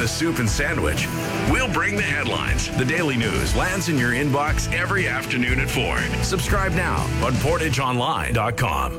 soup and sandwich. We'll bring the headlines. The Daily News lands in your inbox every afternoon at 4. Subscribe now on PortageOnline.com.